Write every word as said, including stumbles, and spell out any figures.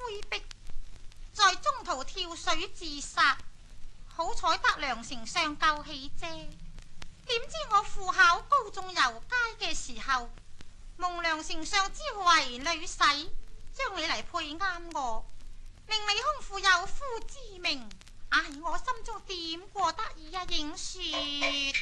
灰逼，在中途跳水自殺。好彩得梁丞相救起啫。點知我赴考高中遊街嘅時候，蒙梁丞相之為女婿，將你嚟配啱我，令你空負有夫之名。唉，我心中點過得意啊，影雪。